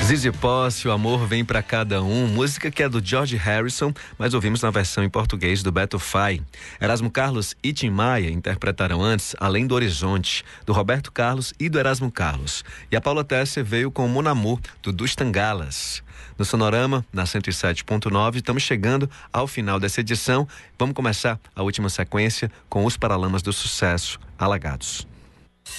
Zizi Posse, O Amor Vem Pra Cada Um, música que é do George Harrison, mas ouvimos na versão em português do Beto Fay. Erasmo Carlos e Tim Maia interpretaram antes Além do Horizonte, do Roberto Carlos e do Erasmo Carlos. E a Paula Tesser veio com Mon Amour, do Dos Tangalas. No Sonorama, na 107.9, estamos chegando ao final dessa edição. Vamos começar a última sequência com Os Paralamas do Sucesso, Alagados.